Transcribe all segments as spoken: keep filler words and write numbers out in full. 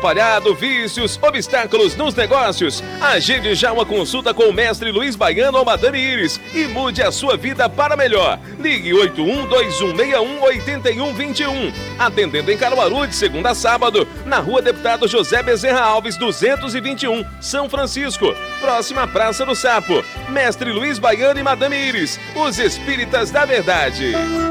atrapalhado, vícios, obstáculos nos negócios? Agende já uma consulta com o mestre Luiz Baiano ou Madame Iris e mude a sua vida para melhor. Ligue oito um dois um seis um oito um dois um. Atendendo em Caruaru de segunda a sábado, na rua Deputado José Bezerra Alves, duzentos e vinte e um, São Francisco, próxima à Praça do Sapo. Mestre Luiz Baiano e Madame Iris, os espíritas da verdade.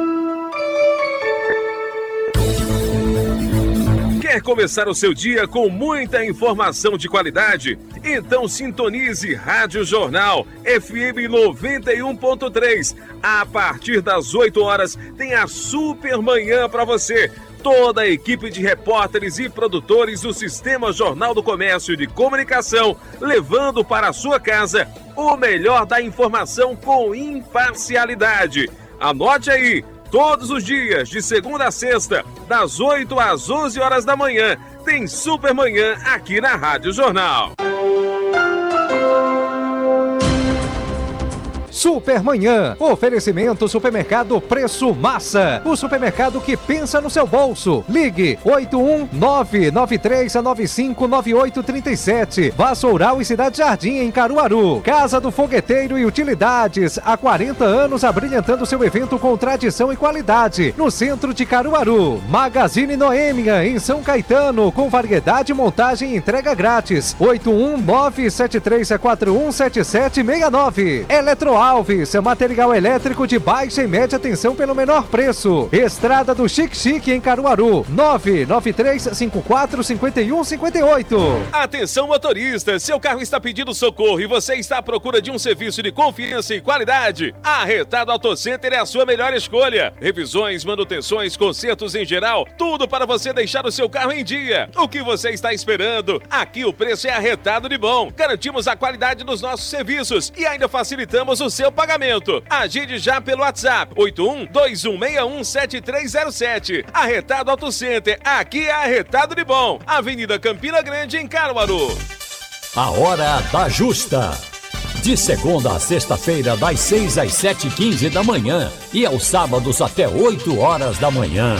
Quer começar o seu dia com muita informação de qualidade? Então sintonize Rádio Jornal F M noventa e um ponto três. A partir das oito horas tem a super manhã para você. Toda a equipe de repórteres e produtores do Sistema Jornal do Comércio de Comunicação, levando para a sua casa o melhor da informação com imparcialidade. Anote aí, todos os dias, de segunda a sexta, das oito às onze horas da manhã, tem Super Manhã aqui na Rádio Jornal. Supermanhã, oferecimento Supermercado Preço Massa, o supermercado que pensa no seu bolso. Ligue oito um nove nove três nove cinco nove oito três sete. Vassoural e Cidade Jardim em Caruaru. Casa do Fogueteiro e Utilidades, há quarenta anos abrilhantando seu evento com tradição e qualidade, no centro de Caruaru. Magazine Noêmia em São Caetano, com variedade, montagem e entrega grátis. oito um nove sete três quatro um sete sete seis nove. Eletro Alves, material elétrico de baixa e média tensão pelo menor preço. Estrada do Chique Chique em Caruaru, nove nove três cinco quatro cinco um cinco oito. Atenção motorista, seu carro está pedindo socorro e você está à procura de um serviço de confiança e qualidade? A Retado Auto Center é a sua melhor escolha. Revisões, manutenções, consertos em geral, tudo para você deixar o seu carro em dia. O que você está esperando? Aqui o preço é arretado de bom. Garantimos a qualidade dos nossos serviços e ainda facilitamos o seu pagamento. Agende já pelo WhatsApp oito um dois um seis um sete três zero sete. Arretado Auto Center, aqui é arretado de bom. Avenida Campina Grande em Caruaru. A Hora da Justa. De segunda a sexta-feira, das seis às sete e quinze da manhã e aos sábados até oito horas da manhã.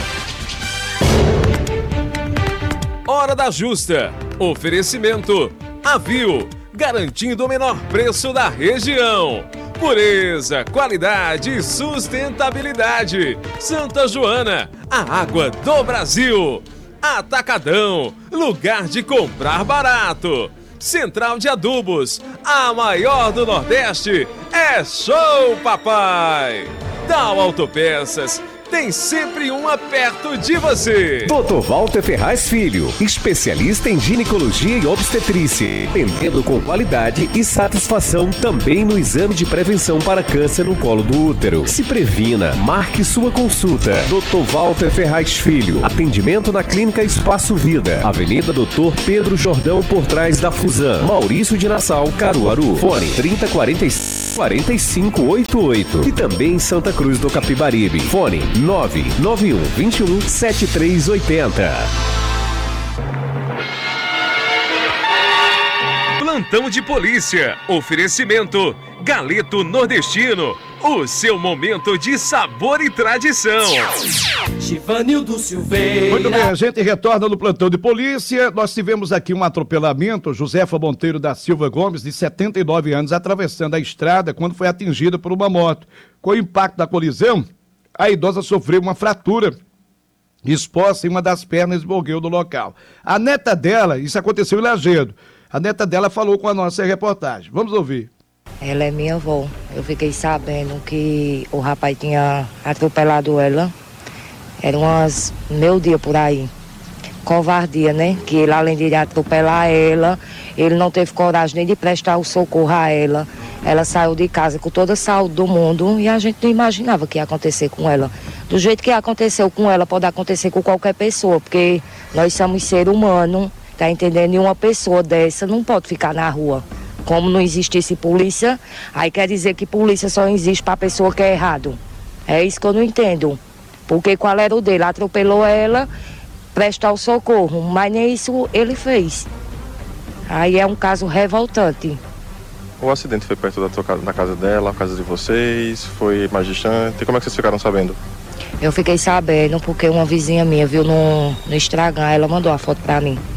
Hora da Justa. Oferecimento Avil, garantindo o menor preço da região. Pureza, qualidade e sustentabilidade. Santa Joana, a água do Brasil. Atacadão, lugar de comprar barato. Central de Adubos, a maior do Nordeste. É show, papai! Dal Autopeças, tem sempre uma perto de você. doutor Walter Ferraz Filho, especialista em ginecologia e obstetrícia, atendendo com qualidade e satisfação também no exame de prevenção para câncer no colo do útero. Se previna, marque sua consulta. doutor Walter Ferraz Filho, atendimento na Clínica Espaço Vida, Avenida doutor Pedro Jordão, por trás da Fusan, Maurício de Nassau, Caruaru. Fone trinta quarenta e cinco quarenta e cinco oitenta e oito e também em Santa Cruz do Capibaribe. Fone nove nove um dois um sete três oito zero. Plantão de Polícia. Oferecimento Galeto Nordestino. O seu momento de sabor e tradição. Givanildo Silveira. Muito bem, a gente retorna no Plantão de Polícia. Nós tivemos aqui um atropelamento. Josefa Monteiro da Silva Gomes, de setenta e nove anos, atravessando a estrada quando foi atingida por uma moto. Com o impacto da colisão, a idosa sofreu uma fratura exposta em uma das pernas e morreu no local. A neta dela, isso aconteceu em Lajedo, a neta dela falou com a nossa reportagem. Vamos ouvir. Ela é minha avó. Eu fiquei sabendo que o rapaz tinha atropelado ela. Era umas meio dia por aí. Covardia, né? Que ele, além de atropelar ela, ele não teve coragem nem de prestar o socorro a ela. Ela saiu de casa com toda a saúde do mundo e a gente não imaginava que ia acontecer com ela. Do jeito que aconteceu com ela, pode acontecer com qualquer pessoa, porque nós somos ser humano, tá entendendo? E uma pessoa dessa não pode ficar na rua. Como não existisse polícia, aí quer dizer que polícia só existe para a pessoa que é errado. É isso que eu não entendo. Porque qual era o dele? Atropelou ela, prestar o socorro, mas nem isso ele fez. Aí é um caso revoltante. O acidente foi perto da, tua casa, da casa dela, a casa de vocês, foi mais distante. Como é que vocês ficaram sabendo? Eu fiquei sabendo porque uma vizinha minha viu no, no Instagram, ela mandou a foto pra mim.